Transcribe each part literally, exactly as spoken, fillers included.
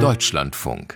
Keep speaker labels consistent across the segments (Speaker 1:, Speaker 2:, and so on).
Speaker 1: Deutschlandfunk.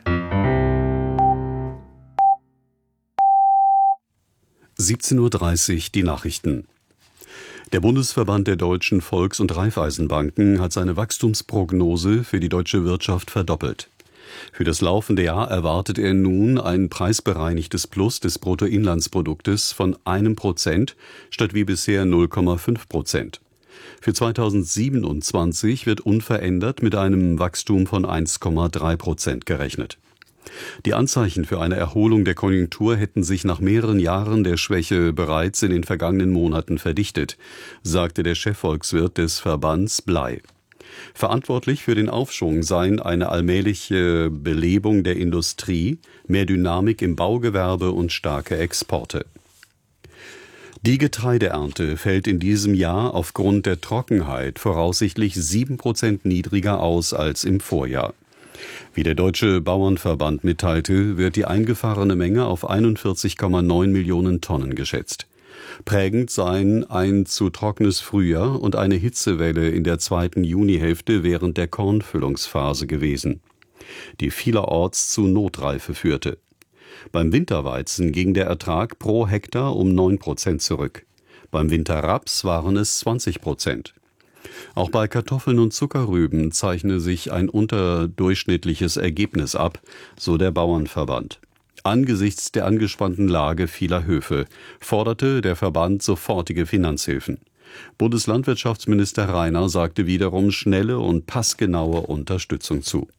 Speaker 2: siebzehn Uhr dreißig, die Nachrichten. Der Bundesverband der deutschen Volks- und Raiffeisenbanken hat seine Wachstumsprognose für die deutsche Wirtschaft verdoppelt. Für das laufende Jahr erwartet er nun ein preisbereinigtes Plus des Bruttoinlandsproduktes von einem Prozent statt wie bisher null Komma fünf Prozent. Für zweitausendsiebenundzwanzig wird unverändert mit einem Wachstum von eins Komma drei Prozent gerechnet. Die Anzeichen für eine Erholung der Konjunktur hätten sich nach mehreren Jahren der Schwäche bereits in den vergangenen Monaten verdichtet, sagte der Chefvolkswirt des Verbands Bley. Verantwortlich für den Aufschwung seien eine allmähliche Belebung der Industrie, mehr Dynamik im Baugewerbe und starke Exporte. Die Getreideernte fällt in diesem Jahr aufgrund der Trockenheit voraussichtlich sieben Prozent niedriger aus als im Vorjahr. Wie der Deutsche Bauernverband mitteilte, wird die eingefahrene Menge auf einundvierzig Komma neun Millionen Tonnen geschätzt. Prägend seien ein zu trockenes Frühjahr und eine Hitzewelle in der zweiten Junihälfte während der Kornfüllungsphase gewesen, die vielerorts zu Notreife führte. Beim Winterweizen ging der Ertrag pro Hektar um neun Prozent zurück. Beim Winterraps waren es zwanzig Prozent. Auch bei Kartoffeln und Zuckerrüben zeichne sich ein unterdurchschnittliches Ergebnis ab, so der Bauernverband. Angesichts der angespannten Lage vieler Höfe forderte der Verband sofortige Finanzhilfen. Bundeslandwirtschaftsminister Rainer sagte wiederum schnelle und passgenaue Unterstützung zu.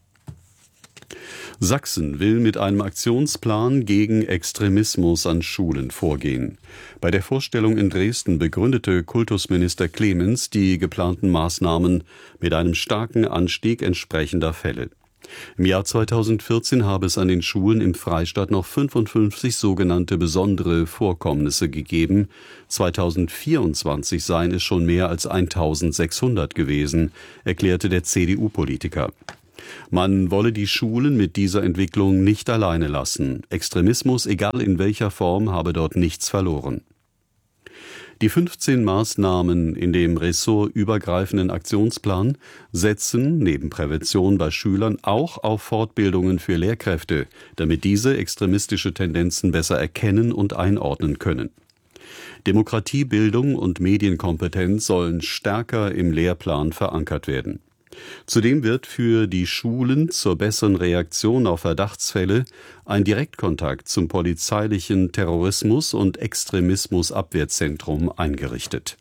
Speaker 2: Sachsen will mit einem Aktionsplan gegen Extremismus an Schulen vorgehen. Bei der Vorstellung in Dresden begründete Kultusminister Clemens die geplanten Maßnahmen mit einem starken Anstieg entsprechender Fälle. Im Jahr zweitausendvierzehn habe es an den Schulen im Freistaat noch fünfundfünfzig sogenannte besondere Vorkommnisse gegeben. zweitausendvierundzwanzig seien es schon mehr als eintausendsechshundert gewesen, erklärte der C D U-Politiker. Man wolle die Schulen mit dieser Entwicklung nicht alleine lassen. Extremismus, egal in welcher Form, habe dort nichts verloren. Die fünfzehn Maßnahmen in dem ressortübergreifenden Aktionsplan setzen neben Prävention bei Schülern auch auf Fortbildungen für Lehrkräfte, damit diese extremistische Tendenzen besser erkennen und einordnen können. Demokratiebildung und Medienkompetenz sollen stärker im Lehrplan verankert werden. Zudem wird für die Schulen zur besseren Reaktion auf Verdachtsfälle ein Direktkontakt zum polizeilichen Terrorismus- und Extremismusabwehrzentrum eingerichtet.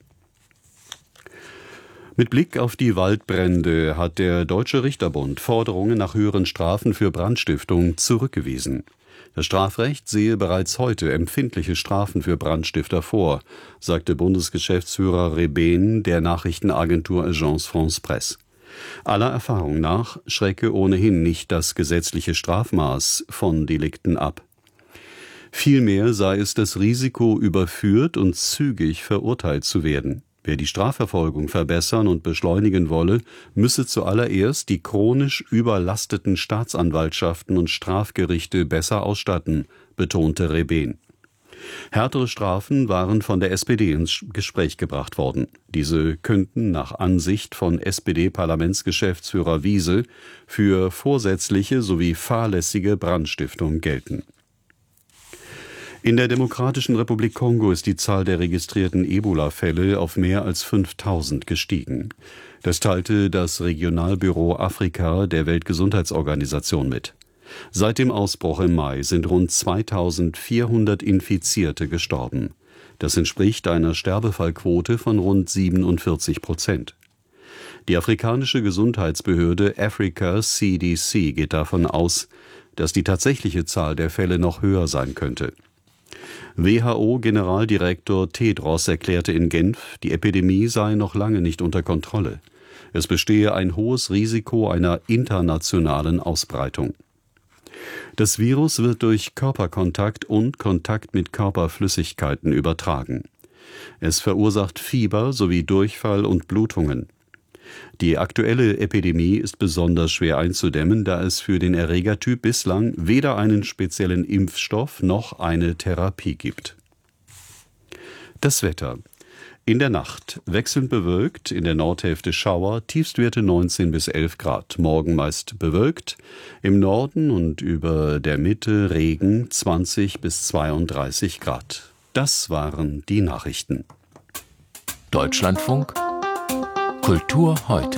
Speaker 2: Mit Blick auf die Waldbrände hat der Deutsche Richterbund Forderungen nach höheren Strafen für Brandstiftung zurückgewiesen. Das Strafrecht sehe bereits heute empfindliche Strafen für Brandstifter vor, sagte Bundesgeschäftsführer Rebehn der Nachrichtenagentur Agence France-Presse. Aller Erfahrung nach schrecke ohnehin nicht das gesetzliche Strafmaß von Delikten ab. Vielmehr sei es das Risiko, überführt und zügig verurteilt zu werden. Wer die Strafverfolgung verbessern und beschleunigen wolle, müsse zuallererst die chronisch überlasteten Staatsanwaltschaften und Strafgerichte besser ausstatten, betonte Rebehn. Härtere Strafen waren von der S P D ins Gespräch gebracht worden. Diese könnten nach Ansicht von S P D-Parlamentsgeschäftsführer Wiese für vorsätzliche sowie fahrlässige Brandstiftung gelten. In der Demokratischen Republik Kongo ist die Zahl der registrierten Ebola-Fälle auf mehr als fünftausend gestiegen. Das teilte das Regionalbüro Afrika der Weltgesundheitsorganisation mit. Seit dem Ausbruch im Mai sind rund zweitausendvierhundert Infizierte gestorben. Das entspricht einer Sterbefallquote von rund siebenundvierzig Prozent. Die afrikanische Gesundheitsbehörde Africa C D C geht davon aus, dass die tatsächliche Zahl der Fälle noch höher sein könnte. W H O-Generaldirektor Tedros erklärte in Genf, die Epidemie sei noch lange nicht unter Kontrolle. Es bestehe ein hohes Risiko einer internationalen Ausbreitung. Das Virus wird durch Körperkontakt und Kontakt mit Körperflüssigkeiten übertragen. Es verursacht Fieber sowie Durchfall und Blutungen. Die aktuelle Epidemie ist besonders schwer einzudämmen, da es für den Erregertyp bislang weder einen speziellen Impfstoff noch eine Therapie gibt. Das Wetter. In der Nacht wechselnd bewölkt, in der Nordhälfte Schauer, Tiefstwerte neunzehn bis elf Grad. Morgen meist bewölkt, im Norden und über der Mitte Regen zwanzig bis zweiunddreißig Grad. Das waren die Nachrichten.
Speaker 1: Deutschlandfunk Kultur heute.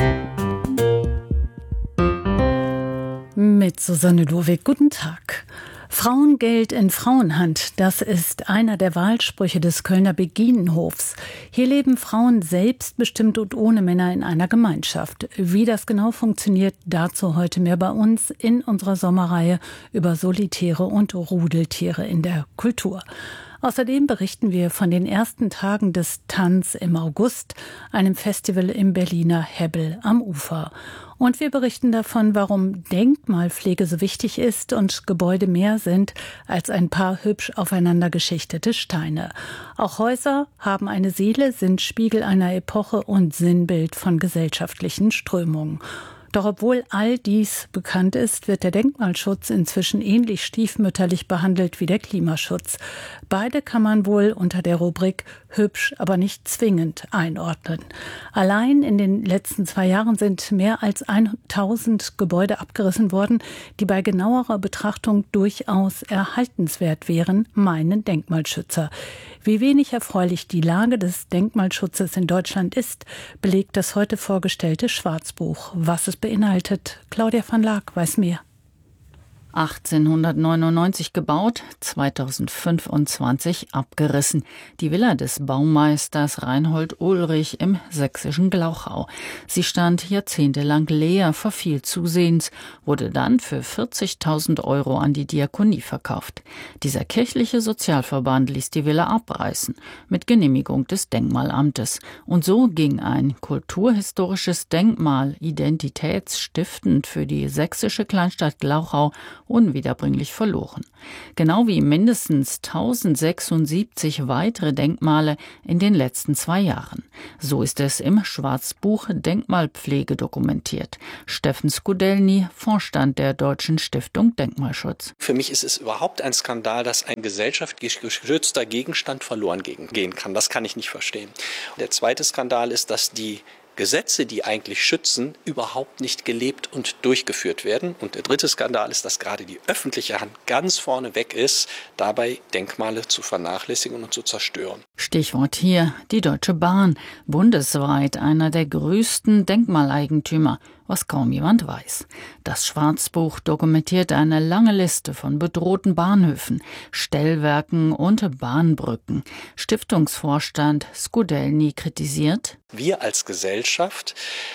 Speaker 3: Mit Susanne Lowig, guten Tag. Frauengeld in Frauenhand, das ist einer der Wahlsprüche des Kölner Beginenhofs. Hier leben Frauen selbstbestimmt und ohne Männer in einer Gemeinschaft. Wie das genau funktioniert, dazu heute mehr bei uns in unserer Sommerreihe über Solitäre und Rudeltiere in der Kultur. Außerdem berichten wir von den ersten Tagen des Tanz im August, einem Festival im Berliner Hebbel am Ufer. Und wir berichten davon, warum Denkmalpflege so wichtig ist und Gebäude mehr sind als ein paar hübsch aufeinander geschichtete Steine. Auch Häuser haben eine Seele, sind Spiegel einer Epoche und Sinnbild von gesellschaftlichen Strömungen. Doch obwohl all dies bekannt ist, wird der Denkmalschutz inzwischen ähnlich stiefmütterlich behandelt wie der Klimaschutz. Beide kann man wohl unter der Rubrik hübsch, aber nicht zwingend einordnen. Allein in den letzten zwei Jahren sind mehr als tausend Gebäude abgerissen worden, die bei genauerer Betrachtung durchaus erhaltenswert wären, meinen Denkmalschützer. Wie wenig erfreulich die Lage des Denkmalschutzes in Deutschland ist, belegt das heute vorgestellte Schwarzbuch. Was es beinhaltet, Claudia van Laak weiß mehr.
Speaker 4: achtzehnhundertneunundneunzig gebaut, zweitausendfünfundzwanzig abgerissen. Die Villa des Baumeisters Reinhold Ulrich im sächsischen Glauchau. Sie stand jahrzehntelang leer, verfiel zusehends, wurde dann für vierzigtausend Euro an die Diakonie verkauft. Dieser kirchliche Sozialverband ließ die Villa abreißen, mit Genehmigung des Denkmalamtes. Und so ging ein kulturhistorisches Denkmal, identitätsstiftend für die sächsische Kleinstadt Glauchau, unwiederbringlich verloren. Genau wie mindestens tausendsechsundsiebzig weitere Denkmale in den letzten zwei Jahren. So ist es im Schwarzbuch Denkmalpflege dokumentiert. Steffen Skudelny, Vorstand der Deutschen Stiftung Denkmalschutz.
Speaker 5: Für mich ist es überhaupt ein Skandal, dass ein gesellschaftlich geschützter Gegenstand verloren gehen kann. Das kann ich nicht verstehen. Der zweite Skandal ist, dass die Gesetze, die eigentlich schützen, überhaupt nicht gelebt und durchgeführt werden. Und der dritte Skandal ist, dass gerade die öffentliche Hand ganz vorne weg ist, dabei Denkmale zu vernachlässigen und zu zerstören.
Speaker 4: Stichwort hier die Deutsche Bahn, bundesweit einer der größten Denkmaleigentümer, was kaum jemand weiß. Das Schwarzbuch dokumentiert eine lange Liste von bedrohten Bahnhöfen, Stellwerken und Bahnbrücken. Stiftungsvorstand Skudelny kritisiert:
Speaker 5: Wir als Gesellschaft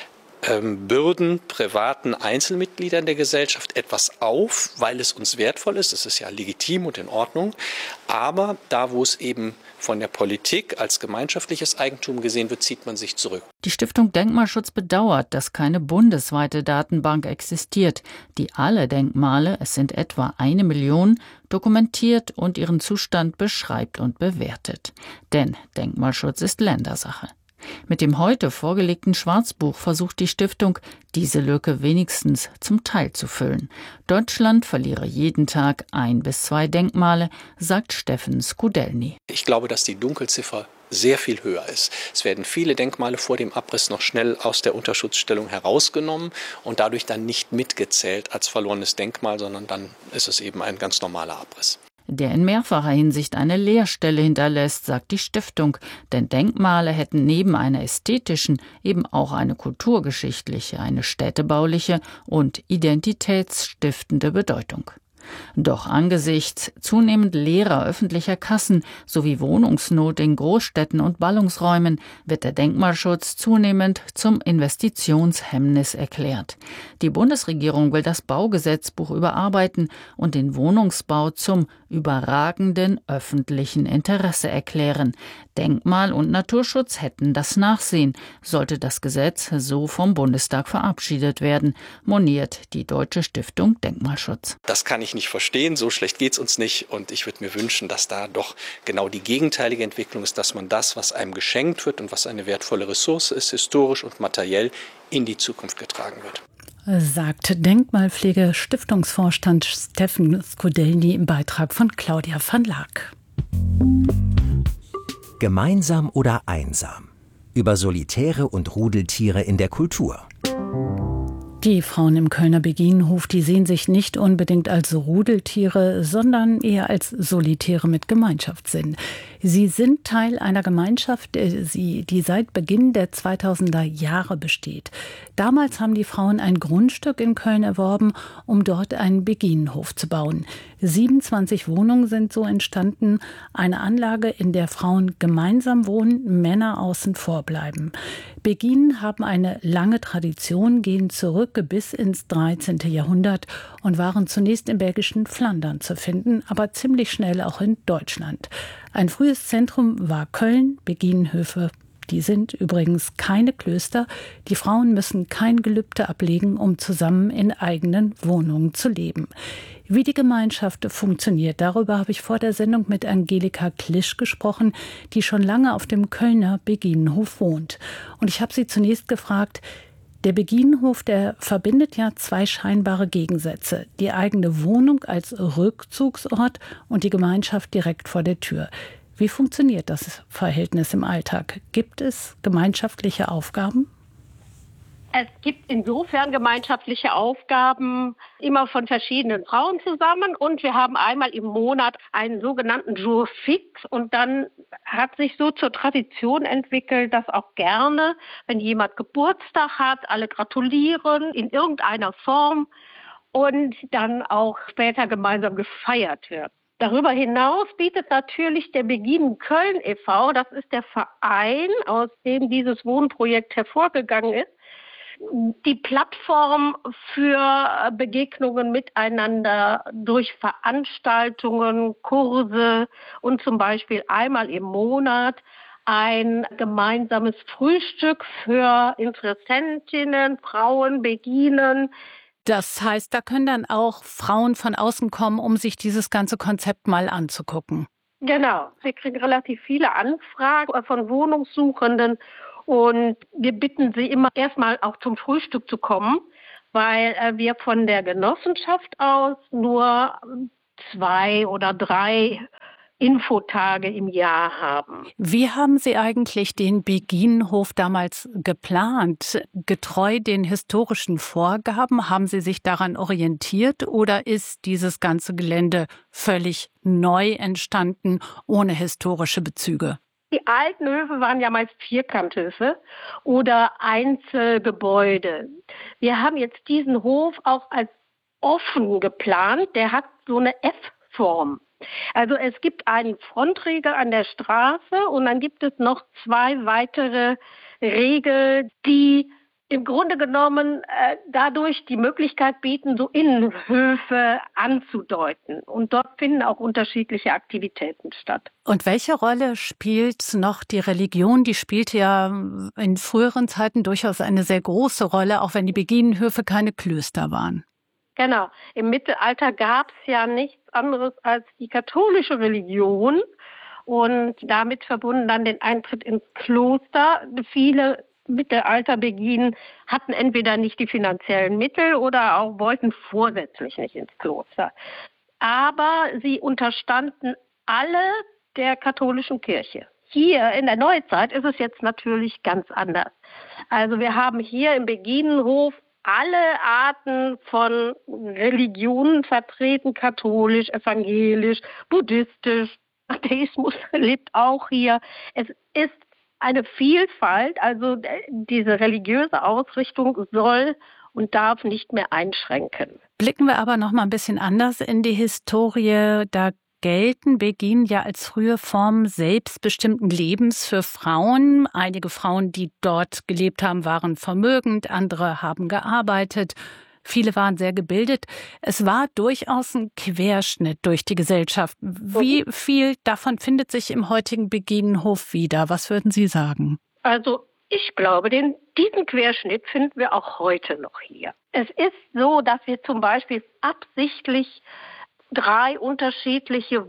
Speaker 5: ähm, bürden privaten Einzelmitgliedern der Gesellschaft etwas auf, weil es uns wertvoll ist. Das ist ja legitim und in Ordnung. Aber da, wo es eben von der Politik als gemeinschaftliches Eigentum gesehen wird, zieht man sich zurück.
Speaker 4: Die Stiftung Denkmalschutz bedauert, dass keine bundesweite Datenbank existiert, die alle Denkmale, es sind etwa eine Million, dokumentiert und ihren Zustand beschreibt und bewertet. Denn Denkmalschutz ist Ländersache. Mit dem heute vorgelegten Schwarzbuch versucht die Stiftung, diese Lücke wenigstens zum Teil zu füllen. Deutschland verliere jeden Tag ein bis zwei Denkmale, sagt Steffen Skudelny.
Speaker 5: Ich glaube, dass die Dunkelziffer sehr viel höher ist. Es werden viele Denkmale vor dem Abriss noch schnell aus der Unterschutzstellung herausgenommen und dadurch dann nicht mitgezählt als verlorenes Denkmal, sondern dann ist es eben ein ganz normaler Abriss.
Speaker 4: Der in mehrfacher Hinsicht eine Leerstelle hinterlässt, sagt die Stiftung, denn Denkmale hätten neben einer ästhetischen eben auch eine kulturgeschichtliche, eine städtebauliche und identitätsstiftende Bedeutung. Doch angesichts zunehmend leerer öffentlicher Kassen sowie Wohnungsnot in Großstädten und Ballungsräumen wird der Denkmalschutz zunehmend zum Investitionshemmnis erklärt. Die Bundesregierung will das Baugesetzbuch überarbeiten und den Wohnungsbau zum überragenden öffentlichen Interesse erklären. Denkmal- und Naturschutz hätten das Nachsehen, sollte das Gesetz so vom Bundestag verabschiedet werden, moniert die Deutsche Stiftung Denkmalschutz.
Speaker 5: Das kann ich nicht verstehen, so schlecht geht's uns nicht und ich würde mir wünschen, dass da doch genau die gegenteilige Entwicklung ist, dass man das, was einem geschenkt wird und was eine wertvolle Ressource ist, historisch und materiell in die Zukunft getragen wird.
Speaker 3: Sagt Denkmalpflege-Stiftungsvorstand Steffen Skudelny im Beitrag von Claudia van Laak.
Speaker 6: Gemeinsam oder einsam? Über Solitäre und Rudeltiere in der Kultur.
Speaker 3: Die Frauen im Kölner Beginenhof, die sehen sich nicht unbedingt als Rudeltiere, sondern eher als Solitäre mit Gemeinschaftssinn. Sie sind Teil einer Gemeinschaft, die seit Beginn der zweitausender Jahre besteht. Damals haben die Frauen ein Grundstück in Köln erworben, um dort einen Beginenhof zu bauen. siebenundzwanzig Wohnungen sind so entstanden, eine Anlage, in der Frauen gemeinsam wohnen, Männer außen vor bleiben. Beginen haben eine lange Tradition, gehen zurück bis ins dreizehnten Jahrhundert und waren zunächst im belgischen Flandern zu finden, aber ziemlich schnell auch in Deutschland. Ein frühes Zentrum war Köln, Beginenhöfe. Die sind übrigens keine Klöster. Die Frauen müssen kein Gelübde ablegen, um zusammen in eigenen Wohnungen zu leben. Wie die Gemeinschaft funktioniert, darüber habe ich vor der Sendung mit Angelika Klisch gesprochen, die schon lange auf dem Kölner Beginenhof wohnt. Und ich habe sie zunächst gefragt, der Beginenhof, der verbindet ja zwei scheinbare Gegensätze. Die eigene Wohnung als Rückzugsort und die Gemeinschaft direkt vor der Tür. Wie funktioniert das Verhältnis im Alltag? Gibt es gemeinschaftliche Aufgaben?
Speaker 7: Es gibt insofern gemeinschaftliche Aufgaben immer von verschiedenen Frauen zusammen und wir haben einmal im Monat einen sogenannten Jour fix und dann hat sich so zur Tradition entwickelt, dass auch gerne, wenn jemand Geburtstag hat, alle gratulieren in irgendeiner Form und dann auch später gemeinsam gefeiert wird. Darüber hinaus bietet natürlich der Beginen Köln e V, das ist der Verein, aus dem dieses Wohnprojekt hervorgegangen ist, die Plattform für Begegnungen miteinander durch Veranstaltungen, Kurse und zum Beispiel einmal im Monat ein gemeinsames Frühstück für Interessentinnen, Frauen, Beginen.
Speaker 3: Das heißt, da können dann auch Frauen von außen kommen, um sich dieses ganze Konzept mal anzugucken.
Speaker 7: Genau, wir kriegen relativ viele Anfragen von Wohnungssuchenden. Und wir bitten sie immer erstmal auch zum Frühstück zu kommen, weil äh, wir von der Genossenschaft aus nur zwei oder drei Infotage im Jahr haben.
Speaker 3: Wie haben Sie eigentlich den Beginenhof damals geplant? Getreu den historischen Vorgaben? Haben Sie sich daran orientiert oder ist dieses ganze Gelände völlig neu entstanden, ohne historische Bezüge?
Speaker 7: Die alten Höfe waren ja meist Vierkanthöfe oder Einzelgebäude. Wir haben jetzt diesen Hof auch als offen geplant. Der hat so eine F-Form. Also es gibt einen Frontriegel an der Straße und dann gibt es noch zwei weitere Riegel, die im Grunde genommen äh, dadurch die Möglichkeit bieten, so Innenhöfe anzudeuten. Und dort finden auch unterschiedliche Aktivitäten statt.
Speaker 3: Und welche Rolle spielt noch die Religion? Die spielte ja in früheren Zeiten durchaus eine sehr große Rolle, auch wenn die Beginenhöfe keine Klöster waren.
Speaker 7: Genau. Im Mittelalter gab es ja nichts anderes als die katholische Religion und damit verbunden dann den Eintritt ins Kloster. Viele Mittelalterbeginen hatten entweder nicht die finanziellen Mittel oder auch wollten vorsätzlich nicht ins Kloster. Aber sie unterstanden alle der katholischen Kirche. Hier in der Neuzeit ist es jetzt natürlich ganz anders. Also wir haben hier im Beginenhof alle Arten von Religionen vertreten, katholisch, evangelisch, buddhistisch, Atheismus lebt auch hier. Es ist eine Vielfalt, also diese religiöse Ausrichtung soll und darf nicht mehr einschränken.
Speaker 3: Blicken wir aber noch mal ein bisschen anders in die Historie. Da gelten Beginen ja als frühe Form selbstbestimmten Lebens für Frauen. Einige Frauen, die dort gelebt haben, waren vermögend, andere haben gearbeitet. Viele waren sehr gebildet. Es war durchaus ein Querschnitt durch die Gesellschaft. Wie viel davon findet sich im heutigen Beginenhof wieder? Was würden Sie sagen?
Speaker 7: Also ich glaube, den, diesen Querschnitt finden wir auch heute noch hier. Es ist so, dass wir zum Beispiel absichtlich drei unterschiedliche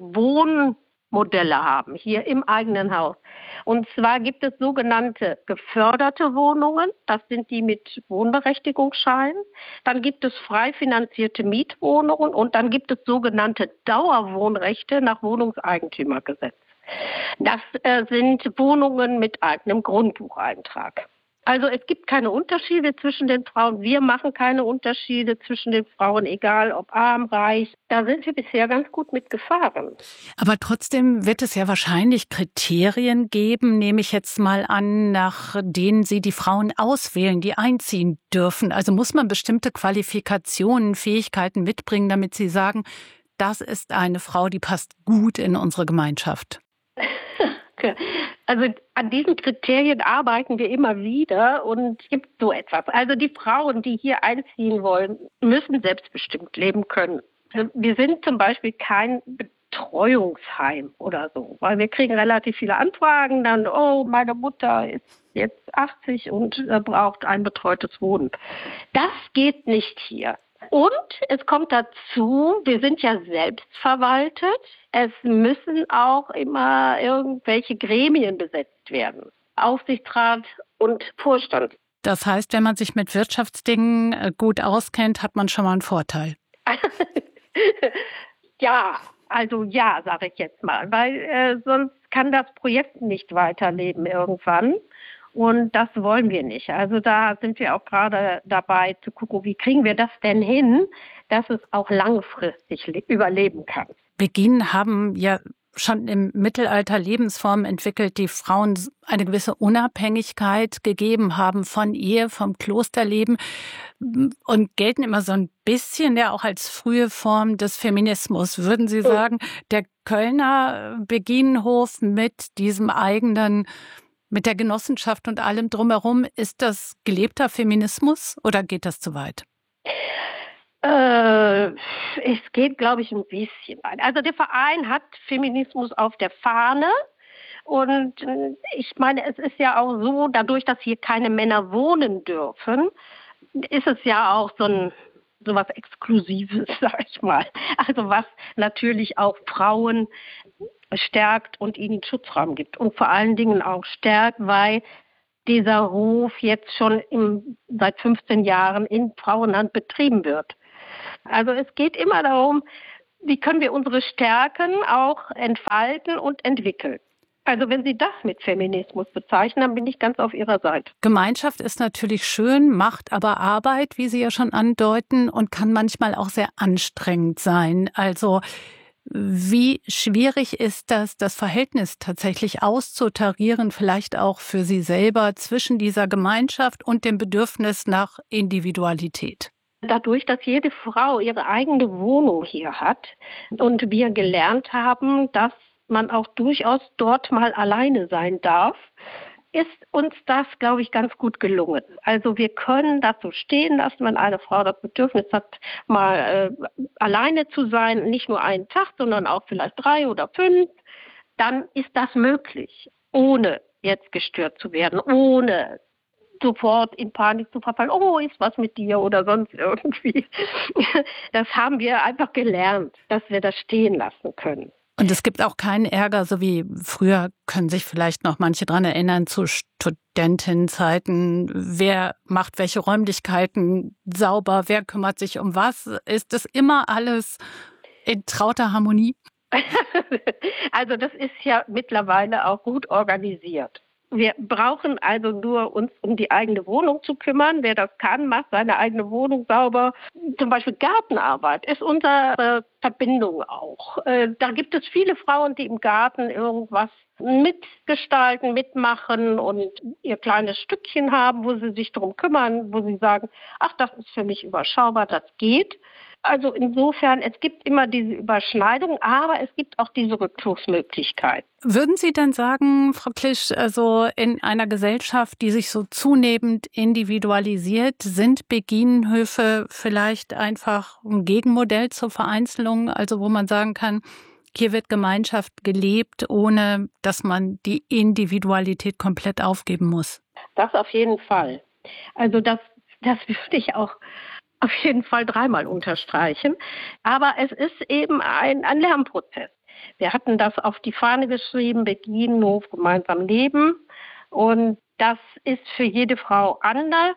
Speaker 7: Wohnmodelle haben, hier im eigenen Haus. Und zwar gibt es sogenannte geförderte Wohnungen, das sind die mit Wohnberechtigungsschein. Dann gibt es frei finanzierte Mietwohnungen und dann gibt es sogenannte Dauerwohnrechte nach Wohnungseigentümergesetz. Das äh, sind Wohnungen mit eigenem Grundbucheintrag. Also es gibt keine Unterschiede zwischen den Frauen. Wir machen keine Unterschiede zwischen den Frauen, egal ob arm, reich. Da sind wir bisher ganz gut mitgefahren.
Speaker 3: Aber trotzdem wird es ja wahrscheinlich Kriterien geben, nehme ich jetzt mal an, nach denen Sie die Frauen auswählen, die einziehen dürfen. Also muss man bestimmte Qualifikationen, Fähigkeiten mitbringen, damit Sie sagen, das ist eine Frau, die passt gut in unsere Gemeinschaft.
Speaker 7: Also an diesen Kriterien arbeiten wir immer wieder und es gibt so etwas. Also die Frauen, die hier einziehen wollen, müssen selbstbestimmt leben können. Wir sind zum Beispiel kein Betreuungsheim oder so, weil wir kriegen relativ viele Anfragen, dann, oh, meine Mutter ist jetzt achtzig und braucht ein betreutes Wohnen. Das geht nicht hier. Und es kommt dazu, wir sind ja selbstverwaltet. Es müssen auch immer irgendwelche Gremien besetzt werden. Aufsichtsrat und Vorstand.
Speaker 3: Das heißt, wenn man sich mit Wirtschaftsdingen gut auskennt, hat man schon mal einen Vorteil.
Speaker 7: Ja, also ja, sage ich jetzt mal, weil äh, sonst kann das Projekt nicht weiterleben irgendwann. Und das wollen wir nicht. Also da sind wir auch gerade dabei zu gucken, wie kriegen wir das denn hin, dass es auch langfristig le- überleben kann.
Speaker 3: Beginen haben ja schon im Mittelalter Lebensformen entwickelt, die Frauen eine gewisse Unabhängigkeit gegeben haben von Ehe, vom Klosterleben und gelten immer so ein bisschen ja auch als frühe Form des Feminismus. Würden Sie sagen, der Kölner Beginenhof mit diesem eigenen, mit der Genossenschaft und allem drumherum, ist das gelebter Feminismus oder geht das zu weit?
Speaker 7: Äh, es geht, glaube ich, ein bisschen weit. Also der Verein hat Feminismus auf der Fahne. Und äh, ich meine, es ist ja auch so, dadurch, dass hier keine Männer wohnen dürfen, ist es ja auch so ein so was Exklusives, sag ich mal. Also was natürlich auch Frauen stärkt und ihnen Schutzraum gibt. Und vor allen Dingen auch stärkt, weil dieser Hof jetzt schon im, seit fünfzehn Jahren in Frauenhand betrieben wird. Also es geht immer darum, wie können wir unsere Stärken auch entfalten und entwickeln. Also wenn Sie das mit Feminismus bezeichnen, dann bin ich ganz auf Ihrer Seite.
Speaker 3: Gemeinschaft ist natürlich schön, macht aber Arbeit, wie Sie ja schon andeuten, und kann manchmal auch sehr anstrengend sein. Also wie schwierig ist das, das Verhältnis tatsächlich auszutarieren, vielleicht auch für Sie selber zwischen dieser Gemeinschaft und dem Bedürfnis nach Individualität?
Speaker 7: Dadurch, dass jede Frau ihre eigene Wohnung hier hat und wir gelernt haben, dass man auch durchaus dort mal alleine sein darf, ist uns das, glaube ich, ganz gut gelungen. Also wir können das so stehen lassen, wenn eine Frau das Bedürfnis hat, mal äh, alleine zu sein, nicht nur einen Tag, sondern auch vielleicht drei oder fünf, dann ist das möglich, ohne jetzt gestört zu werden, ohne sofort in Panik zu verfallen, oh, ist was mit dir oder sonst irgendwie. Das haben wir einfach gelernt, dass wir das stehen lassen können.
Speaker 3: Und es gibt auch keinen Ärger, so wie früher, können sich vielleicht noch manche dran erinnern, zu Studentinnenzeiten. Wer macht welche Räumlichkeiten sauber? Wer kümmert sich um was? Ist das immer alles in trauter Harmonie?
Speaker 7: Also das ist ja mittlerweile auch gut organisiert. Wir brauchen also nur uns um die eigene Wohnung zu kümmern. Wer das kann, macht seine eigene Wohnung sauber. Zum Beispiel Gartenarbeit ist unsere Verbindung auch. Da gibt es viele Frauen, die im Garten irgendwas mitgestalten, mitmachen und ihr kleines Stückchen haben, wo sie sich darum kümmern, wo sie sagen, ach, das ist für mich überschaubar, das geht. Also insofern, es gibt immer diese Überschneidung, aber es gibt auch diese Rückflugsmöglichkeit.
Speaker 3: Würden Sie denn sagen, Frau Klisch, also in einer Gesellschaft, die sich so zunehmend individualisiert, sind Beginenhöfe vielleicht einfach ein Gegenmodell zur Vereinzelung, also wo man sagen kann, hier wird Gemeinschaft gelebt, ohne dass man die Individualität komplett aufgeben muss?
Speaker 7: Das auf jeden Fall. Also das, das würde ich auch auf jeden Fall dreimal unterstreichen. Aber es ist eben ein, ein Lernprozess. Wir hatten das auf die Fahne geschrieben, Beginenhof, gemeinsam leben. Und das ist für jede Frau anders.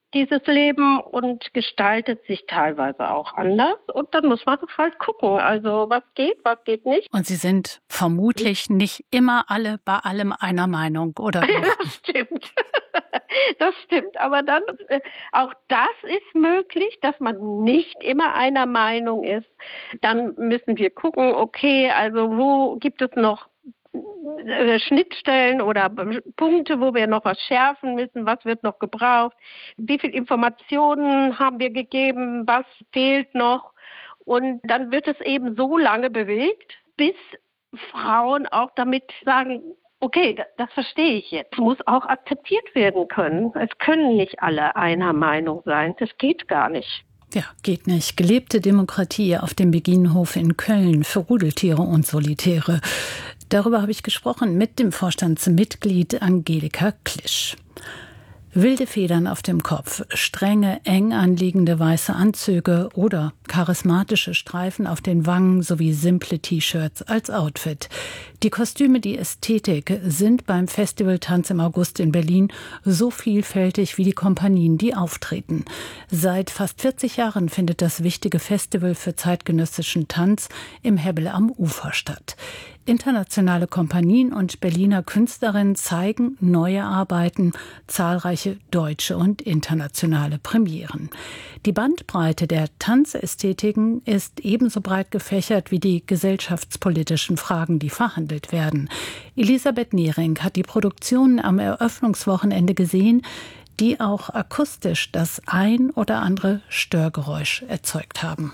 Speaker 7: dieses Leben, und gestaltet sich teilweise auch anders. Und dann muss man halt gucken, also was geht, was geht nicht.
Speaker 3: Und Sie sind vermutlich nicht immer alle bei allem einer Meinung, oder?
Speaker 7: Ja, das stimmt. Das stimmt. Aber dann, äh, auch das ist möglich, dass man nicht immer einer Meinung ist. Dann müssen wir gucken, okay, also wo gibt es noch Schnittstellen oder Punkte, wo wir noch was schärfen müssen, was wird noch gebraucht, wie viel Informationen haben wir gegeben, was fehlt noch, und dann wird es eben so lange bewegt, bis Frauen auch damit sagen, okay, das verstehe ich jetzt, muss auch akzeptiert werden können. Es können nicht alle einer Meinung sein, das geht gar nicht.
Speaker 3: Ja, geht nicht. Gelebte Demokratie auf dem Beginenhof in Köln für Rudeltiere und Solitäre. Darüber habe ich gesprochen mit dem Vorstandsmitglied Angelika Klisch. Wilde Federn auf dem Kopf, strenge, eng anliegende weiße Anzüge oder charismatische Streifen auf den Wangen sowie simple T-Shirts als Outfit. Die Kostüme, die Ästhetik sind beim Festival Tanz im August in Berlin so vielfältig wie die Kompanien, die auftreten. Seit fast vierzig Jahren findet das wichtige Festival für zeitgenössischen Tanz im Hebbel am Ufer statt. Internationale Kompanien und Berliner Künstlerinnen zeigen neue Arbeiten, zahlreiche deutsche und internationale Premieren. Die Bandbreite der Tanzästhetiken ist ebenso breit gefächert wie die gesellschaftspolitischen Fragen, die verhandelt werden. Elisabeth Nehring hat die Produktionen am Eröffnungswochenende gesehen, die auch akustisch das ein oder andere Störgeräusch erzeugt haben.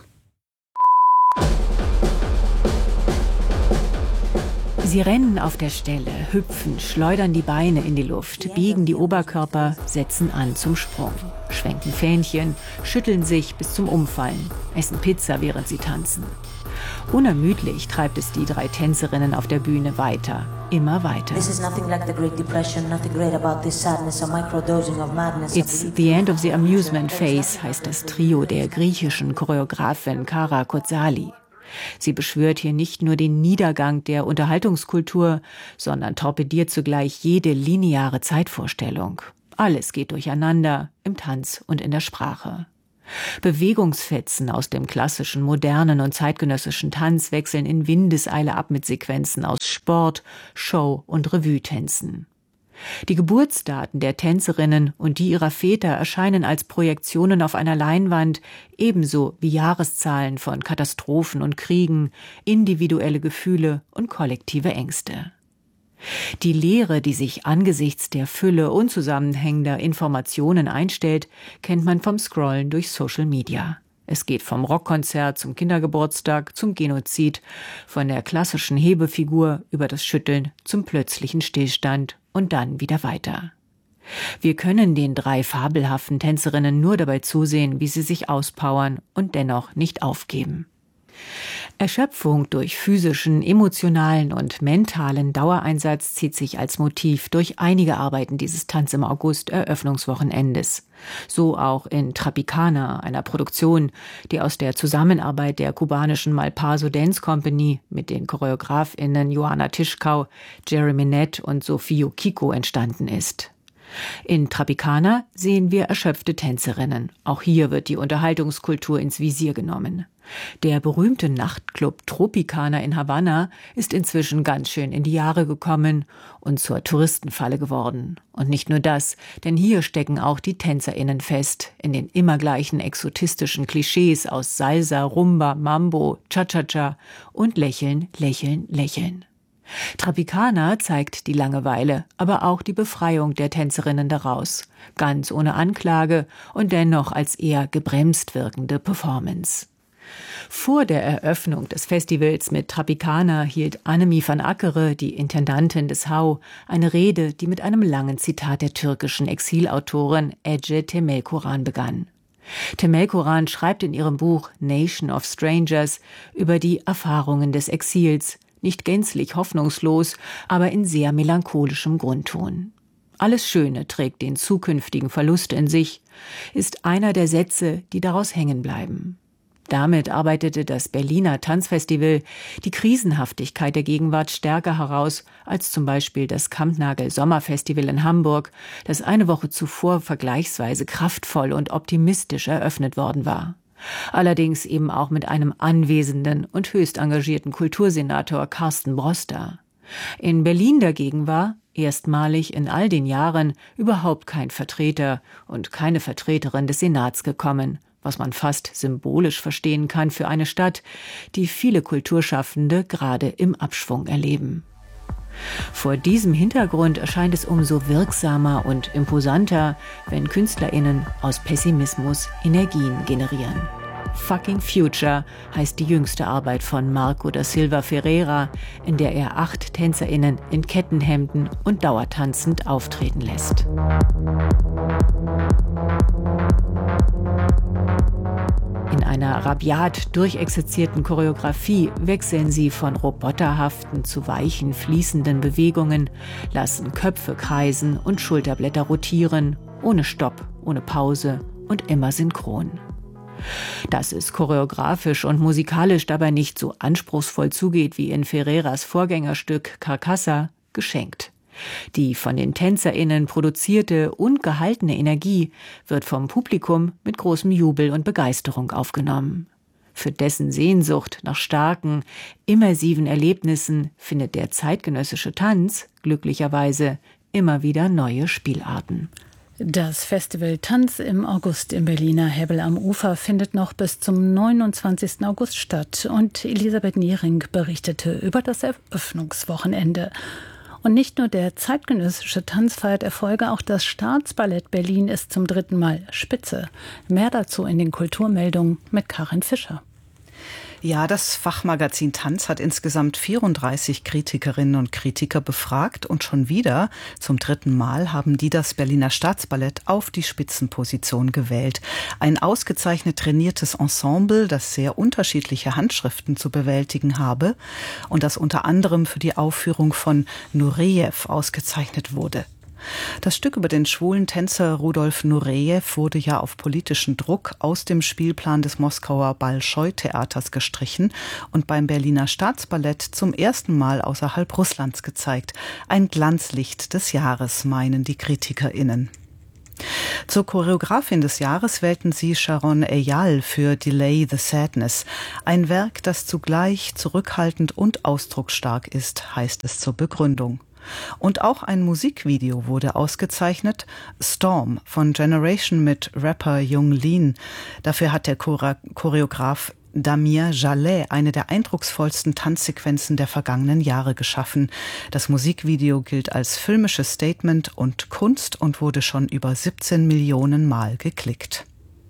Speaker 8: Sie rennen auf der Stelle, hüpfen, schleudern die Beine in die Luft, biegen die Oberkörper, setzen an zum Sprung, schwenken Fähnchen, schütteln sich bis zum Umfallen, essen Pizza, während sie tanzen. Unermüdlich treibt es die drei Tänzerinnen auf der Bühne weiter, immer weiter. It's the end of the amusement phase, heißt das Trio der griechischen Choreografin Kara Kotsali. Sie beschwört hier nicht nur den Niedergang der Unterhaltungskultur, sondern torpediert zugleich jede lineare Zeitvorstellung. Alles geht durcheinander, im Tanz und in der Sprache. Bewegungsfetzen aus dem klassischen, modernen und zeitgenössischen Tanz wechseln in Windeseile ab mit Sequenzen aus Sport, Show und Revue-Tänzen. Die Geburtsdaten der Tänzerinnen und die ihrer Väter erscheinen als Projektionen auf einer Leinwand, ebenso wie Jahreszahlen von Katastrophen und Kriegen, individuelle Gefühle und kollektive Ängste. Die Leere, die sich angesichts der Fülle unzusammenhängender Informationen einstellt, kennt man vom Scrollen durch Social Media. Es geht vom Rockkonzert zum Kindergeburtstag, zum Genozid, von der klassischen Hebefigur über das Schütteln zum plötzlichen Stillstand und dann wieder weiter. Wir können den drei fabelhaften Tänzerinnen nur dabei zusehen, wie sie sich auspowern und dennoch nicht aufgeben. Erschöpfung durch physischen, emotionalen und mentalen Dauereinsatz zieht sich als Motiv durch einige Arbeiten dieses Tanz im August Eröffnungswochenendes. So auch in Tropicana, einer Produktion, die aus der Zusammenarbeit der kubanischen Malpaso Dance Company mit den ChoreografInnen Johanna Tischkau, Jeremy Nett und Sofio Kiko entstanden ist. In Tropicana sehen wir erschöpfte Tänzerinnen. Auch hier wird die Unterhaltungskultur ins Visier genommen. Der berühmte Nachtclub Tropicana in Havanna ist inzwischen ganz schön in die Jahre gekommen und zur Touristenfalle geworden. Und nicht nur das, denn hier stecken auch die TänzerInnen fest, in den immer gleichen exotistischen Klischees aus Salsa, Rumba, Mambo, Cha-Cha-Cha und Lächeln, Lächeln, Lächeln. Tropicana zeigt die Langeweile, aber auch die Befreiung der Tänzerinnen daraus, ganz ohne Anklage und dennoch als eher gebremst wirkende Performance. Vor der Eröffnung des Festivals mit Tropicana hielt Annemie van Ackere, die Intendantin des H A U, eine Rede, die mit einem langen Zitat der türkischen Exilautorin Ece Temelkuran begann. Temelkuran schreibt in ihrem Buch Nation of Strangers über die Erfahrungen des Exils, nicht gänzlich hoffnungslos, aber in sehr melancholischem Grundton. Alles Schöne trägt den zukünftigen Verlust in sich, ist einer der Sätze, die daraus hängen bleiben. Damit arbeitete das Berliner Tanzfestival die Krisenhaftigkeit der Gegenwart stärker heraus als zum Beispiel das Kampnagel Sommerfestival in Hamburg, das eine Woche zuvor vergleichsweise kraftvoll und optimistisch eröffnet worden war. Allerdings eben auch mit einem anwesenden und höchst engagierten Kultursenator Carsten Broster. In Berlin dagegen war, erstmalig in all den Jahren, überhaupt kein Vertreter und keine Vertreterin des Senats gekommen, was man fast symbolisch verstehen kann für eine Stadt, die viele Kulturschaffende gerade im Abschwung erleben. Vor diesem Hintergrund erscheint es umso wirksamer und imposanter, wenn KünstlerInnen aus Pessimismus Energien generieren. Fucking Future heißt die jüngste Arbeit von Marco da Silva Ferreira, in der er acht TänzerInnen in Kettenhemden und dauertanzend auftreten lässt. In einer rabiat durchexerzierten Choreografie wechseln sie von roboterhaften zu weichen, fließenden Bewegungen, lassen Köpfe kreisen und Schulterblätter rotieren, ohne Stopp, ohne Pause und immer synchron. Dass es choreografisch und musikalisch dabei nicht so anspruchsvoll zugeht wie in Ferreiras Vorgängerstück Carcassa, geschenkt. Die von den TänzerInnen produzierte und gehaltene Energie wird vom Publikum mit großem Jubel und Begeisterung aufgenommen. Für dessen Sehnsucht nach starken, immersiven Erlebnissen findet der zeitgenössische Tanz glücklicherweise immer wieder neue Spielarten.
Speaker 3: Das Festival Tanz im August im Berliner Hebbel am Ufer findet noch bis zum neunundzwanzigsten August statt. Und Elisabeth Niering berichtete über das Eröffnungswochenende. Und nicht nur der zeitgenössische Tanz feiert Erfolge, auch das Staatsballett Berlin ist zum dritten Mal Spitze. Mehr dazu in den Kulturmeldungen mit Karin Fischer.
Speaker 9: Ja, das Fachmagazin Tanz hat insgesamt vierunddreißig Kritikerinnen und Kritiker befragt und schon wieder, zum dritten Mal, haben die das Berliner Staatsballett auf die Spitzenposition gewählt. Ein ausgezeichnet trainiertes Ensemble, das sehr unterschiedliche Handschriften zu bewältigen habe und das unter anderem für die Aufführung von Nureyev ausgezeichnet wurde. Das Stück über den schwulen Tänzer Rudolf Nureyev wurde ja auf politischen Druck aus dem Spielplan des Moskauer Bolschoi-Theaters gestrichen und beim Berliner Staatsballett zum ersten Mal außerhalb Russlands gezeigt. Ein Glanzlicht des Jahres, meinen die KritikerInnen. Zur Choreografin des Jahres wählten sie Sharon Eyal für Delay the Sadness. Ein Werk, das zugleich zurückhaltend und ausdrucksstark ist, heißt es zur Begründung. Und auch ein Musikvideo wurde ausgezeichnet, Storm von Generation mit Rapper Jung Lean. Dafür hat der Choreograf Damien Jallet eine der eindrucksvollsten Tanzsequenzen der vergangenen Jahre geschaffen. Das Musikvideo gilt als filmisches Statement und Kunst und wurde schon über siebzehn Millionen Mal geklickt.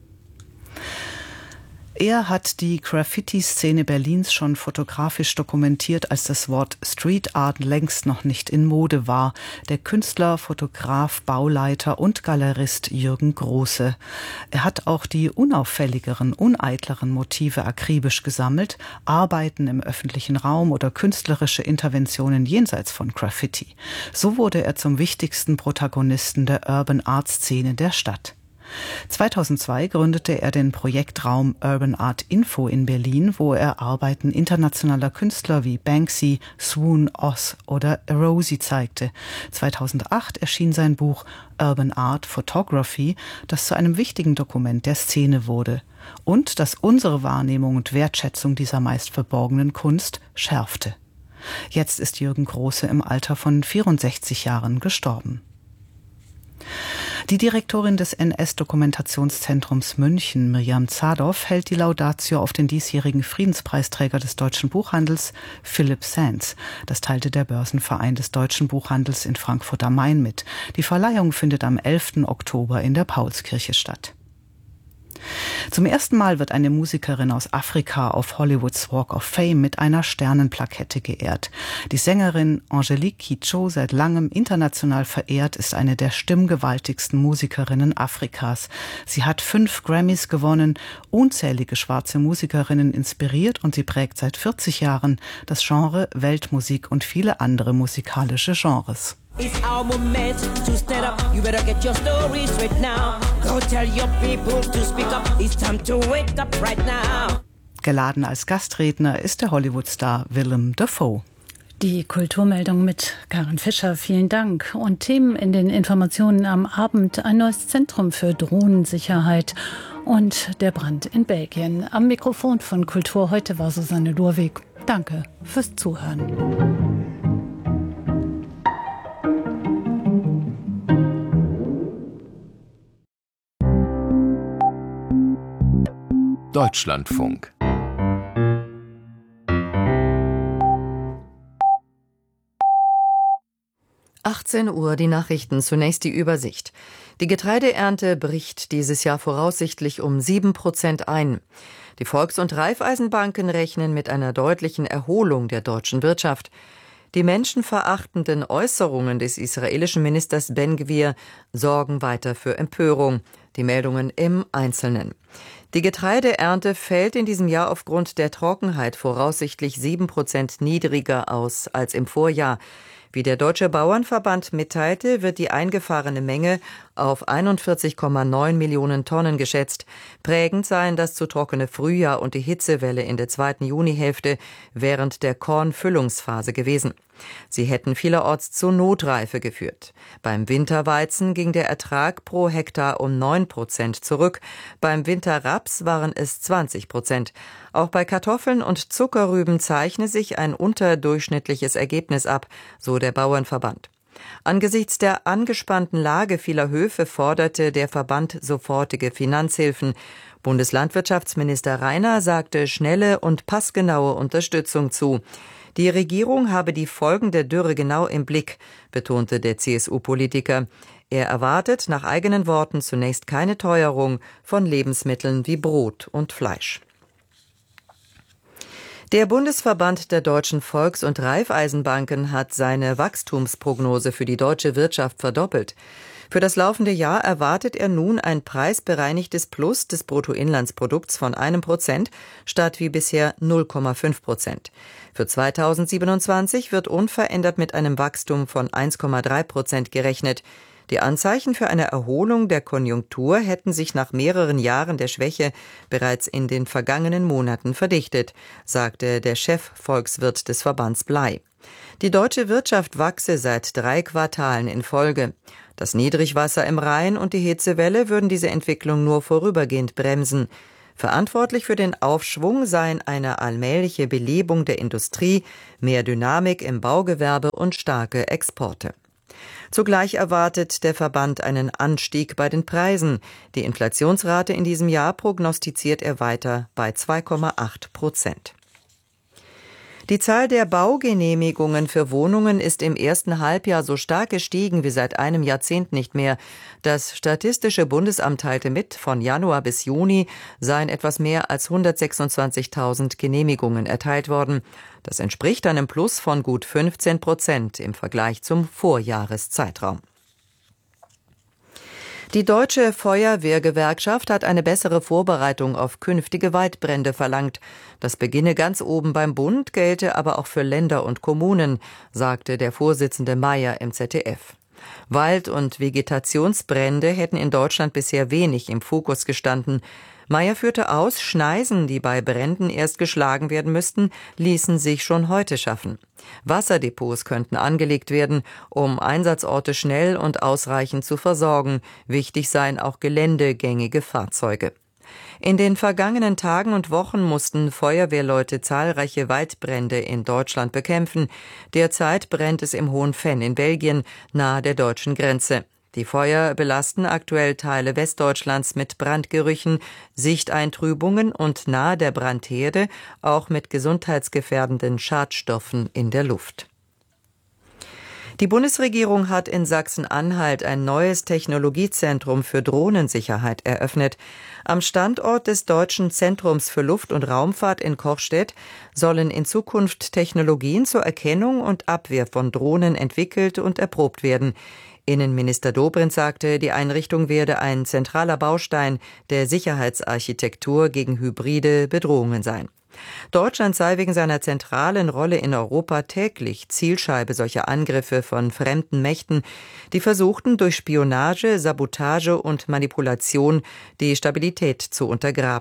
Speaker 9: Er hat die Graffiti-Szene Berlins schon fotografisch dokumentiert, als das Wort Street Art längst noch nicht in Mode war. Der Künstler, Fotograf, Bauleiter und Galerist Jürgen Große. Er hat auch die unauffälligeren, uneitleren Motive akribisch gesammelt, Arbeiten im öffentlichen Raum oder künstlerische Interventionen jenseits von Graffiti. So wurde er zum wichtigsten Protagonisten der Urban Art Szene der Stadt. zweitausendzwei gründete er den Projektraum Urban Art Info in Berlin, wo er Arbeiten internationaler Künstler wie Banksy, Swoon, Oz oder Erosi zeigte. zweitausendacht erschien sein Buch Urban Art Photography, das zu einem wichtigen Dokument der Szene wurde und das unsere Wahrnehmung und Wertschätzung dieser meist verborgenen Kunst schärfte. Jetzt ist Jürgen Große im Alter von vierundsechzig Jahren gestorben. Die Direktorin des N S-Dokumentationszentrums München, Mirjam Zadov, hält die Laudatio auf den diesjährigen Friedenspreisträger des deutschen Buchhandels, Philipp Sands. Das teilte der Börsenverein des deutschen Buchhandels in Frankfurt am Main mit. Die Verleihung findet am elften Oktober in der Paulskirche statt. Zum ersten Mal wird eine Musikerin aus Afrika auf Hollywoods Walk of Fame mit einer Sternenplakette geehrt. Die Sängerin Angelique Kidjo, seit langem international verehrt, ist eine der stimmgewaltigsten Musikerinnen Afrikas. Sie hat fünf Grammys gewonnen, unzählige schwarze Musikerinnen inspiriert und sie prägt seit vierzig Jahren das Genre Weltmusik und viele andere musikalische Genres.
Speaker 10: It's our moment to stand up. You better get your story straight now. Go tell your people to speak up. It's time to wake up right now.
Speaker 9: Geladen als Gastredner ist der Hollywood-Star Willem Dafoe.
Speaker 3: Die Kulturmeldung mit Karin Fischer, vielen Dank. Und Themen in den Informationen am Abend: ein neues Zentrum für Drohnensicherheit und der Brand in Belgien. Am Mikrofon von Kultur heute war Susanne Lurwig. Danke fürs Zuhören.
Speaker 1: Deutschlandfunk.
Speaker 11: achtzehn Uhr, die Nachrichten, zunächst die Übersicht. Die Getreideernte bricht dieses Jahr voraussichtlich um sieben Prozent ein. Die Volks- und Raiffeisenbanken rechnen mit einer deutlichen Erholung der deutschen Wirtschaft. Die menschenverachtenden Äußerungen des israelischen Ministers Ben-Gvir sorgen weiter für Empörung. Die Meldungen im Einzelnen. Die Getreideernte fällt in diesem Jahr aufgrund der Trockenheit voraussichtlich sieben Prozent niedriger aus als im Vorjahr. Wie der Deutsche Bauernverband mitteilte, wird die eingefahrene Menge auf einundvierzig Komma neun Millionen Tonnen geschätzt. Prägend seien das zu trockene Frühjahr und die Hitzewelle in der zweiten Junihälfte während der Kornfüllungsphase gewesen. Sie hätten vielerorts zur Notreife geführt. Beim Winterweizen ging der Ertrag pro Hektar um neun Prozent zurück. Beim Winterraps waren es zwanzig Prozent. Auch bei Kartoffeln und Zuckerrüben zeichne sich ein unterdurchschnittliches Ergebnis ab, so der Bauernverband. Angesichts der angespannten Lage vieler Höfe forderte der Verband sofortige Finanzhilfen. Bundeslandwirtschaftsminister Rainer sagte schnelle und passgenaue Unterstützung zu. Die Regierung habe die Folgen der Dürre genau im Blick, betonte der C S U-Politiker. Er erwartet nach eigenen Worten zunächst keine Teuerung von Lebensmitteln wie Brot und Fleisch. Der Bundesverband der deutschen Volks- und Raiffeisenbanken hat seine Wachstumsprognose für die deutsche Wirtschaft verdoppelt. Für das laufende Jahr erwartet er nun ein preisbereinigtes Plus des Bruttoinlandsprodukts von einem Prozent statt wie bisher null Komma fünf Prozent. Für zweitausendsiebenundzwanzig wird unverändert mit einem Wachstum von eins Komma drei Prozent gerechnet. Die Anzeichen für eine Erholung der Konjunktur hätten sich nach mehreren Jahren der Schwäche bereits in den vergangenen Monaten verdichtet, sagte der Chefvolkswirt des Verbands Blei. Die deutsche Wirtschaft wachse seit drei Quartalen in Folge. Das Niedrigwasser im Rhein und die Hitzewelle würden diese Entwicklung nur vorübergehend bremsen. Verantwortlich für den Aufschwung seien eine allmähliche Belebung der Industrie, mehr Dynamik im Baugewerbe und starke Exporte. Zugleich erwartet der Verband einen Anstieg bei den Preisen. Die Inflationsrate in diesem Jahr prognostiziert er weiter bei zwei Komma acht Prozent. Die Zahl der Baugenehmigungen für Wohnungen ist im ersten Halbjahr so stark gestiegen wie seit einem Jahrzehnt nicht mehr. Das Statistische Bundesamt teilte mit, von Januar bis Juni seien etwas mehr als hundertsechsundzwanzigtausend Genehmigungen erteilt worden. Das entspricht einem Plus von gut fünfzehn Prozent im Vergleich zum Vorjahreszeitraum. Die Deutsche Feuerwehrgewerkschaft hat eine bessere Vorbereitung auf künftige Waldbrände verlangt. Das beginne ganz oben beim Bund, gelte aber auch für Länder und Kommunen, sagte der Vorsitzende Mayer im Z D F. Wald- und Vegetationsbrände hätten in Deutschland bisher wenig im Fokus gestanden. Mayer führte aus, Schneisen, die bei Bränden erst geschlagen werden müssten, ließen sich schon heute schaffen. Wasserdepots könnten angelegt werden, um Einsatzorte schnell und ausreichend zu versorgen. Wichtig seien auch geländegängige Fahrzeuge. In den vergangenen Tagen und Wochen mussten Feuerwehrleute zahlreiche Waldbrände in Deutschland bekämpfen. Derzeit brennt es im Hohen Venn in Belgien, nahe der deutschen Grenze. Die Feuer belasten aktuell Teile Westdeutschlands mit Brandgerüchen, Sichteintrübungen und nahe der Brandherde auch mit gesundheitsgefährdenden Schadstoffen in der Luft. Die Bundesregierung hat in Sachsen-Anhalt ein neues Technologiezentrum für Drohnensicherheit eröffnet. Am Standort des Deutschen Zentrums für Luft- und Raumfahrt in Kochstedt sollen in Zukunft Technologien zur Erkennung und Abwehr von Drohnen entwickelt und erprobt werden. Innenminister Dobrindt sagte, die Einrichtung werde ein zentraler Baustein der Sicherheitsarchitektur gegen hybride Bedrohungen sein. Deutschland sei wegen seiner zentralen Rolle in Europa täglich Zielscheibe solcher Angriffe von fremden Mächten, die versuchten, durch Spionage, Sabotage und Manipulation die Stabilität zu untergraben.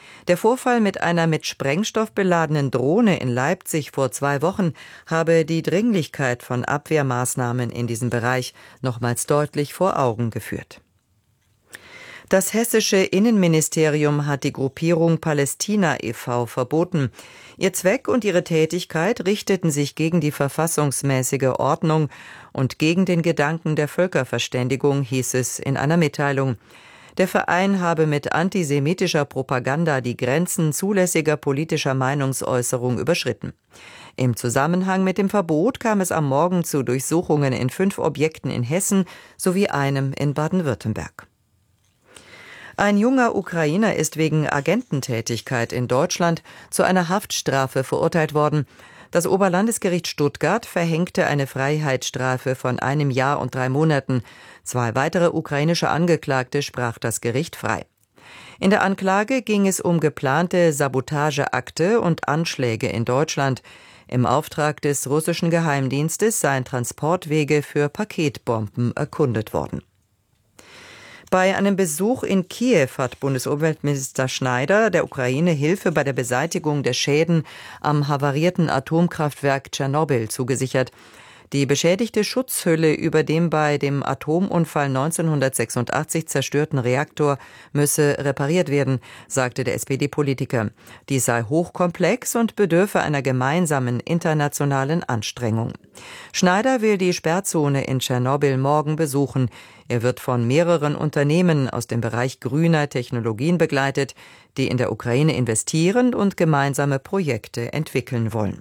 Speaker 11: Der Vorfall mit einer mit Sprengstoff beladenen Drohne in Leipzig vor zwei Wochen habe die Dringlichkeit von Abwehrmaßnahmen in diesem Bereich nochmals deutlich vor Augen geführt. Das hessische Innenministerium hat die Gruppierung Palästina e V verboten. Ihr Zweck und ihre Tätigkeit richteten sich gegen die verfassungsmäßige Ordnung und gegen den Gedanken der Völkerverständigung, hieß es in einer Mitteilung. Der Verein habe mit antisemitischer Propaganda die Grenzen zulässiger politischer Meinungsäußerung überschritten. Im Zusammenhang mit dem Verbot kam es am Morgen zu Durchsuchungen in fünf Objekten in Hessen sowie einem in Baden-Württemberg. Ein junger Ukrainer ist wegen Agententätigkeit in Deutschland zu einer Haftstrafe verurteilt worden. Das Oberlandesgericht Stuttgart verhängte eine Freiheitsstrafe von einem Jahr und drei Monaten. Zwei weitere ukrainische Angeklagte sprach das Gericht frei. In der Anklage ging es um geplante Sabotageakte und Anschläge in Deutschland. Im Auftrag des russischen Geheimdienstes seien Transportwege für Paketbomben erkundet worden. Bei einem Besuch in Kiew hat Bundesumweltminister Schneider der Ukraine Hilfe bei der Beseitigung der Schäden am havarierten Atomkraftwerk Tschernobyl zugesichert. Die beschädigte Schutzhülle über dem bei dem Atomunfall neunzehnhundertsechsundachtzig zerstörten Reaktor müsse repariert werden, sagte der S P D-Politiker. Dies sei hochkomplex und bedürfe einer gemeinsamen internationalen Anstrengung. Schneider will die Sperrzone in Tschernobyl morgen besuchen. Er wird von mehreren Unternehmen aus dem Bereich grüner Technologien begleitet, die in der Ukraine investieren und gemeinsame Projekte entwickeln wollen.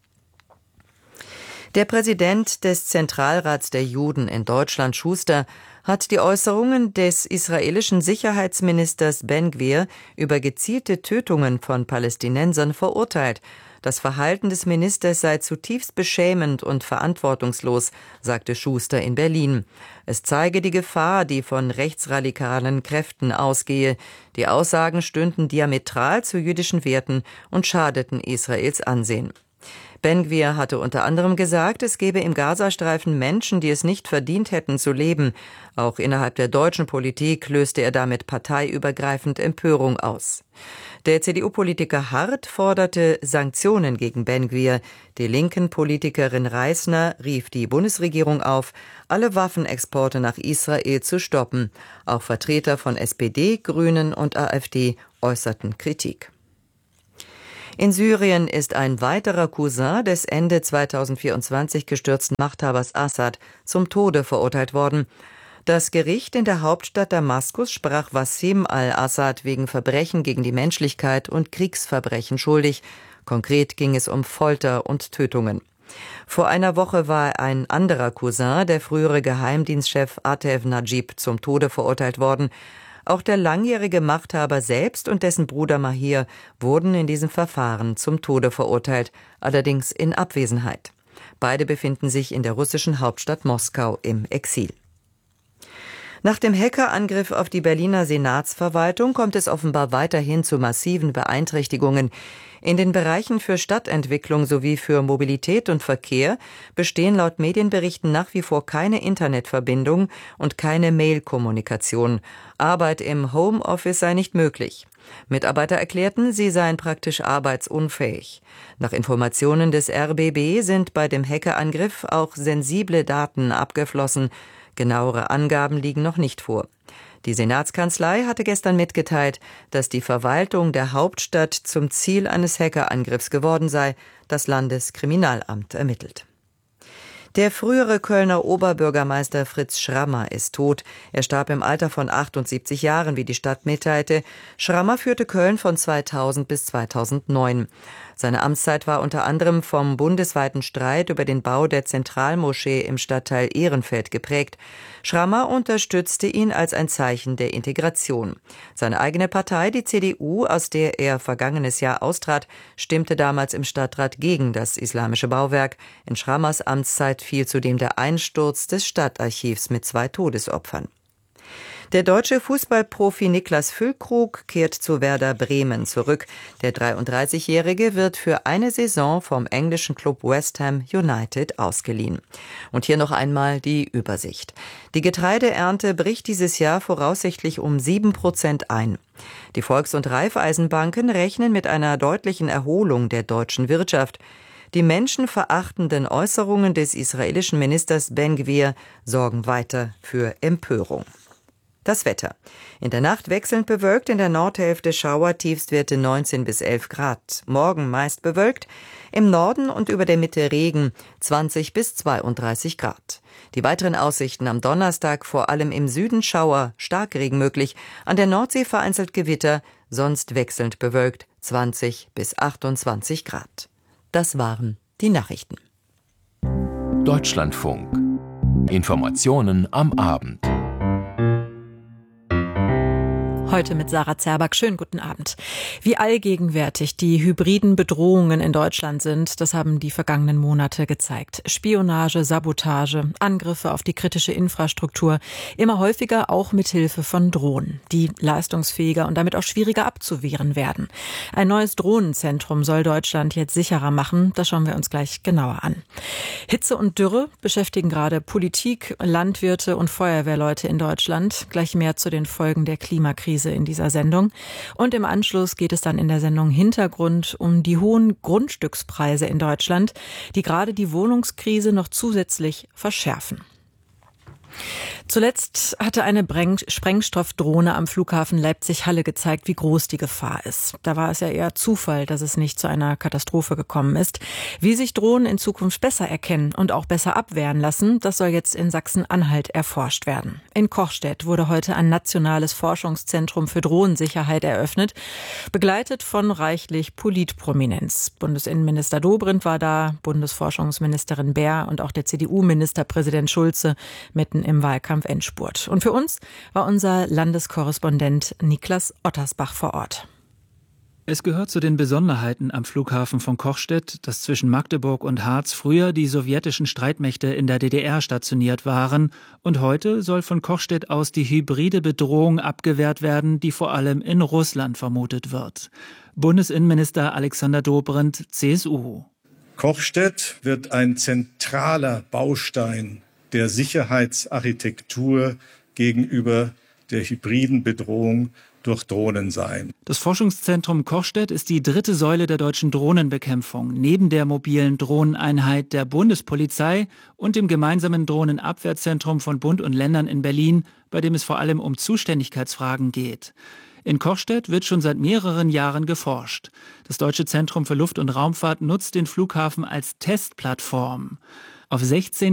Speaker 11: Der Präsident des Zentralrats der Juden in Deutschland, Schuster, hat die Äußerungen des israelischen Sicherheitsministers Ben-Gvir über gezielte Tötungen von Palästinensern verurteilt. Das Verhalten des Ministers sei zutiefst beschämend und verantwortungslos, sagte Schuster in Berlin. Es zeige die Gefahr, die von rechtsradikalen Kräften ausgehe. Die Aussagen stünden diametral zu jüdischen Werten und schadeten Israels Ansehen. Ben-Gvir hatte unter anderem gesagt, es gebe im Gazastreifen Menschen, die es nicht verdient hätten zu leben. Auch innerhalb der deutschen Politik löste er damit parteiübergreifend Empörung aus. Der C D U-Politiker Hart forderte Sanktionen gegen Ben-Gvir. Die linken Politikerin Reisner rief die Bundesregierung auf, alle Waffenexporte nach Israel zu stoppen. Auch Vertreter von S P D, Grünen und AfD äußerten Kritik. In Syrien ist ein weiterer Cousin des Ende zweitausendvierundzwanzig gestürzten Machthabers Assad zum Tode verurteilt worden. Das Gericht in der Hauptstadt Damaskus sprach Wassim al-Assad wegen Verbrechen gegen die Menschlichkeit und Kriegsverbrechen schuldig. Konkret ging es um Folter und Tötungen. Vor einer Woche war ein anderer Cousin, der frühere Geheimdienstchef Atef Najib, zum Tode verurteilt worden. Auch der langjährige Machthaber selbst und dessen Bruder Mahir wurden in diesem Verfahren zum Tode verurteilt, allerdings in Abwesenheit. Beide befinden sich in der russischen Hauptstadt Moskau im Exil. Nach dem Hackerangriff auf die Berliner Senatsverwaltung kommt es offenbar weiterhin zu massiven Beeinträchtigungen. In den Bereichen für Stadtentwicklung sowie für Mobilität und Verkehr bestehen laut Medienberichten nach wie vor keine Internetverbindung und keine Mail-Kommunikation. Arbeit im Homeoffice sei nicht möglich. Mitarbeiter erklärten, sie seien praktisch arbeitsunfähig. Nach Informationen des R B B sind bei dem Hackerangriff auch sensible Daten abgeflossen. Genauere Angaben liegen noch nicht vor. Die Senatskanzlei hatte gestern mitgeteilt, dass die Verwaltung der Hauptstadt zum Ziel eines Hackerangriffs geworden sei. Das Landeskriminalamt ermittelt. Der frühere Kölner Oberbürgermeister Fritz Schrammer ist tot. Er starb im Alter von achtundsiebzig Jahren, wie die Stadt mitteilte. Schrammer führte Köln von zweitausend bis zweitausendneun. Seine Amtszeit war unter anderem vom bundesweiten Streit über den Bau der Zentralmoschee im Stadtteil Ehrenfeld geprägt. Schrammer unterstützte ihn als ein Zeichen der Integration. Seine eigene Partei, die C D U, aus der er vergangenes Jahr austrat, stimmte damals im Stadtrat gegen das islamische Bauwerk. In Schrammers Amtszeit fiel zudem der Einsturz des Stadtarchivs mit zwei Todesopfern. Der deutsche Fußballprofi Niklas Füllkrug kehrt zu Werder Bremen zurück. Der dreiunddreißigjährige wird für eine Saison vom englischen Club West Ham United ausgeliehen. Und hier noch einmal die Übersicht. Die Getreideernte bricht dieses Jahr voraussichtlich um sieben Prozent ein. Die Volks- und Raiffeisenbanken rechnen mit einer deutlichen Erholung der deutschen Wirtschaft. Die menschenverachtenden Äußerungen des israelischen Ministers Ben-Gvir sorgen weiter für Empörung. Das Wetter. In der Nacht wechselnd bewölkt, in der Nordhälfte Schauer, Tiefstwerte neunzehn bis elf Grad. Morgen meist bewölkt, im Norden und über der Mitte Regen, zwanzig bis zweiunddreißig Grad. Die weiteren Aussichten am Donnerstag vor allem im Süden Schauer, Starkregen möglich, an der Nordsee vereinzelt Gewitter, sonst wechselnd bewölkt, zwanzig bis achtundzwanzig Grad. Das waren die Nachrichten.
Speaker 1: Deutschlandfunk. Informationen am Abend.
Speaker 12: Heute mit Sarah Zerback. Schönen guten Abend. Wie allgegenwärtig die hybriden Bedrohungen in Deutschland sind, das haben die vergangenen Monate gezeigt. Spionage, Sabotage, Angriffe auf die kritische Infrastruktur, immer häufiger auch mit Hilfe von Drohnen, die leistungsfähiger und damit auch schwieriger abzuwehren werden. Ein neues Drohnenzentrum soll Deutschland jetzt sicherer machen. Das schauen wir uns gleich genauer an. Hitze und Dürre beschäftigen gerade Politik, Landwirte und Feuerwehrleute in Deutschland. Gleich mehr zu den Folgen der Klimakrise in dieser Sendung. Und im Anschluss geht es dann in der Sendung Hintergrund um die hohen Grundstückspreise in Deutschland, die gerade die Wohnungskrise noch zusätzlich verschärfen. Zuletzt hatte eine Sprengstoffdrohne am Flughafen Leipzig-Halle gezeigt, wie groß die Gefahr ist. Da war es ja eher Zufall, dass es nicht zu einer Katastrophe gekommen ist. Wie sich Drohnen in Zukunft besser erkennen und auch besser abwehren lassen, das soll jetzt in Sachsen-Anhalt erforscht werden. In Kochstedt wurde heute ein nationales Forschungszentrum für Drohnensicherheit eröffnet, begleitet von reichlich Politprominenz. Bundesinnenminister Dobrindt war da, Bundesforschungsministerin Baer und auch der C D U-Ministerpräsident Schulze mitten im Wahlkampf-Endspurt. Und für uns war unser Landeskorrespondent Niklas Ottersbach vor Ort.
Speaker 13: Es gehört zu den Besonderheiten am Flughafen von Kochstedt, dass zwischen Magdeburg und Harz früher die sowjetischen Streitmächte in der D D R stationiert waren. Und heute soll von Kochstedt aus die hybride Bedrohung abgewehrt werden, die vor allem in Russland vermutet wird. Bundesinnenminister Alexander Dobrindt, C S U.
Speaker 14: Kochstedt wird ein zentraler Baustein der Sicherheitsarchitektur gegenüber der hybriden Bedrohung durch Drohnen sein.
Speaker 13: Das Forschungszentrum Kochstedt ist die dritte Säule der deutschen Drohnenbekämpfung, neben der mobilen Drohneneinheit der Bundespolizei und dem gemeinsamen Drohnenabwehrzentrum von Bund und Ländern in Berlin, bei dem es vor allem um Zuständigkeitsfragen geht. In Kochstedt wird schon seit mehreren Jahren geforscht. Das Deutsche Zentrum für Luft- und Raumfahrt nutzt den Flughafen als Testplattform. Auf sechzehn